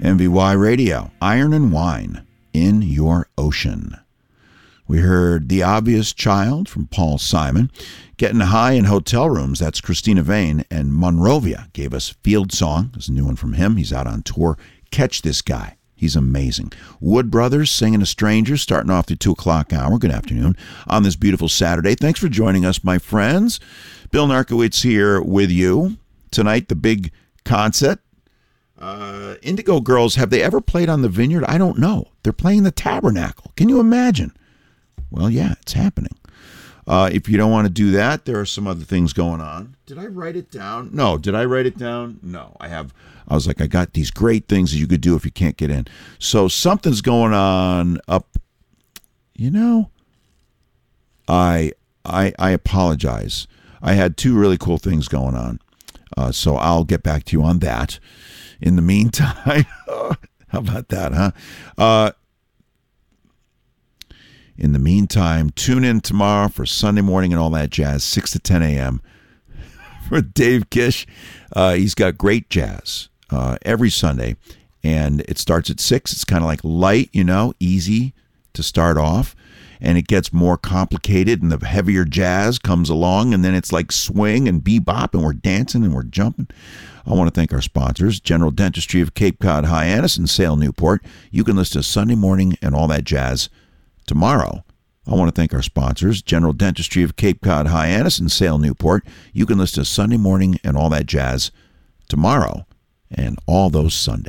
MVY Radio, Iron and Wine in Your Ocean. We heard The Obvious Child from Paul Simon. Getting High in Hotel Rooms, that's Christina Vane. And Monrovia gave us Field Song. There's a new one from him. He's out on tour. Catch this guy. He's amazing. Wood Brothers singing A Stranger, starting off the 2 o'clock hour. Good afternoon on this beautiful Saturday. Thanks for joining us, my friends. Bill Narkowitz here with you. Tonight, the big concert. Indigo Girls, have they ever played on the Vineyard? I don't know. They're playing the Tabernacle. Can you imagine? Well, yeah, it's happening. If you don't want to do that, there are some other things going on. Did I write it down? No. Did I write it down? No. I was like, I got these great things that you could do if you can't get in. So something's going on up. You know, I apologize. I had 2 really cool things going on. So I'll get back to you on that. In the meantime, how about that, huh? In the meantime, tune in tomorrow for Sunday Morning and All That Jazz, 6 to 10 a.m. for Dave Kish. He's got great jazz every Sunday, and it starts at 6. It's kind of like light, easy to start off, and it gets more complicated, and the heavier jazz comes along, and then it's like swing and bebop, and we're dancing and we're jumping. I want to thank our sponsors, General Dentistry of Cape Cod, Hyannis, and Sale Newport. You can listen to Sunday Morning and All That Jazz tomorrow. I want to thank our sponsors, General Dentistry of Cape Cod, Hyannis, and Sale Newport. You can listen to Sunday Morning and All That Jazz tomorrow and all those Sundays.